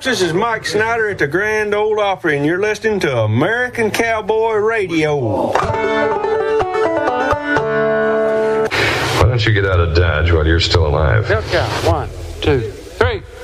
folks. This is Mike Snyder at the Grand Ole Opry, and you're listening to American Cowboy Radio. Why don't you get out of Dodge while you're still alive? Milk cow. 1, 2, 3.